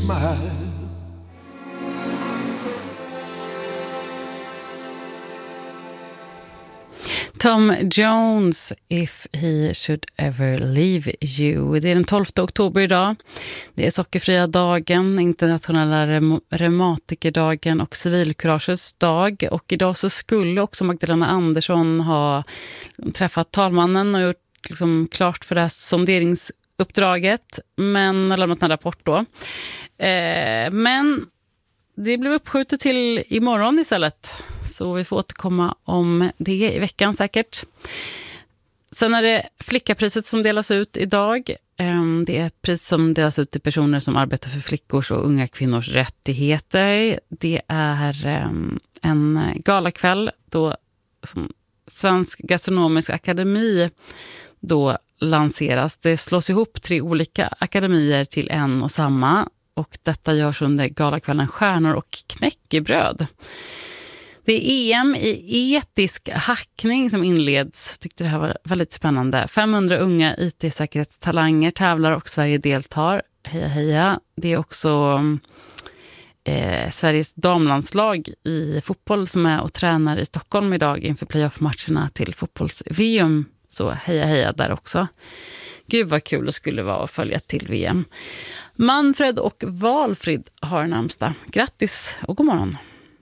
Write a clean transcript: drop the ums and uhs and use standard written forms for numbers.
smile. Tom Jones, If He Should Ever Leave You. Det är den 12 oktober idag. Det är sockerfria dagen, internationella reumatikerdagen och civilkuragers dag. Och idag så skulle också Magdalena Andersson ha träffat talmannen och gjort liksom klart för det här sonderingsuppdraget. Men har lämnat en rapport då. Men det blev uppskjutet till imorgon istället. Så vi får återkomma om det i veckan säkert. Sen är det flickapriset som delas ut idag. Det är ett pris som delas ut till personer som arbetar för flickors och unga kvinnors rättigheter. Det är en galakväll då som Svensk gastronomisk akademi då lanseras. Det slås ihop 3 olika akademier till en och samma. Och detta görs under galakvällen Stjärnor och knäckebröd. Det är EM i etisk hackning som inleds. Tyckte det här var väldigt spännande. 500 unga IT-säkerhetstalanger tävlar och Sverige deltar. Heja heja. Det är också Sveriges damlandslag i fotboll som är och tränar i Stockholm idag inför playoff-matcherna till fotbolls-VM. Så heja heja där också. Gud vad kul det skulle vara att följa till VM. Manfred och Valfrid har namnsdag. Grattis och god morgon.